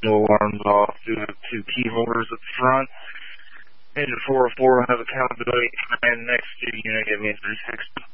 No alarms off. Do have 2 key holders at the front. Engine 404 will have accountability command next to unit. Give me a 360.